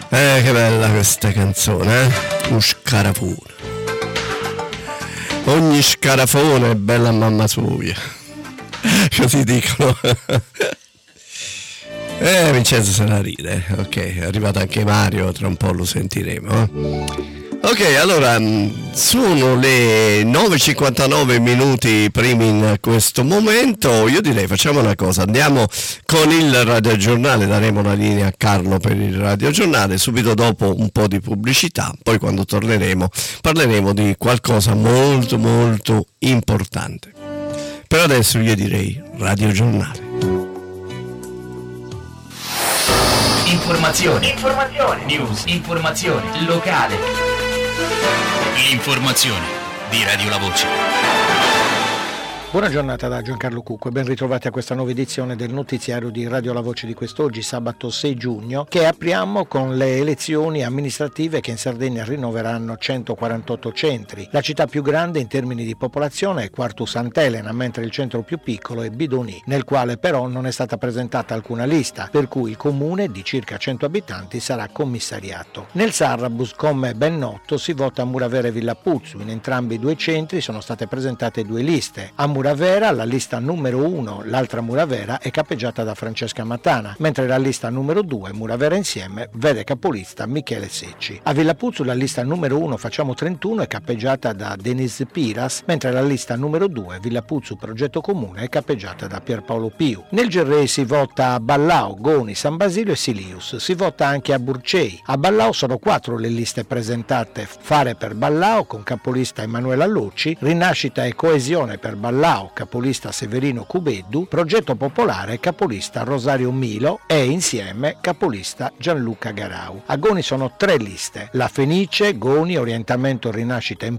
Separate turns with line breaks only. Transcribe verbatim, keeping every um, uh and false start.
Eh, che bella questa canzone, eh? Un scarafone. Ogni scarafone è bella a mamma sua. Così dicono. Eh, Vincenzo se la ride. Ok, è arrivato anche Mario, tra un po' lo sentiremo. Eh? Ok, allora sono le nove e cinquantanove minuti primi in questo momento. Io direi facciamo una cosa, andiamo con il radiogiornale, daremo la linea a Carlo per il radiogiornale, subito dopo un po' di pubblicità, poi quando torneremo parleremo di qualcosa molto molto importante. Per adesso io direi radiogiornale.
Informazione, informazione, news, informazione, locale. L'informazione di Radio La Voce.
Buona giornata da Giancarlo Cucco e ben ritrovati a questa nuova edizione del notiziario di Radio La Voce di quest'oggi, sabato sei giugno, che apriamo con le elezioni amministrative che in Sardegna rinnoveranno centoquarantotto centri. La città più grande in termini di popolazione è Quartu Sant'Elena, mentre il centro più piccolo è Bidoni, nel quale però non è stata presentata alcuna lista, per cui il comune di circa cento abitanti sarà commissariato. Nel Sarrabus, come ben noto, si vota a Muravera e Villapuzzu. In entrambi i due centri sono state presentate due liste. A Muravera, la lista numero uno, l'altra Muravera, è capeggiata da Francesca Matana, mentre la lista numero due, Muravera Insieme, vede capolista Michele Secci. A Villapuzzu la lista numero uno, Facciamo trentuno, è capeggiata da Denise Piras, mentre la lista numero due, Villapuzzu Progetto Comune, è capeggiata da Pierpaolo Piu. Nel Gerrei si vota a Ballao, Goni, San Basilio e Silius. Si vota anche a Burcei. A Ballao sono quattro le liste presentate: Fare per Ballao con capolista Emanuela Lucci, Rinascita e Coesione per Ballao, capolista Severino Cubeddu, Progetto Popolare, capolista Rosario Milo e Insieme, capolista Gianluca Garau. A Goni sono tre liste: La Fenice, Goni, Orientamento Rinascita